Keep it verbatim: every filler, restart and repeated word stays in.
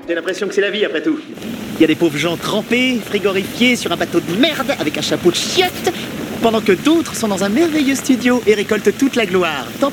J'ai l'impression que c'est la vie, après tout. Il y a des pauvres gens trempés, frigorifiés sur un bateau de merde avec un chapeau de chiottes, pendant que d'autres sont dans un merveilleux studio et récoltent toute la gloire. Tant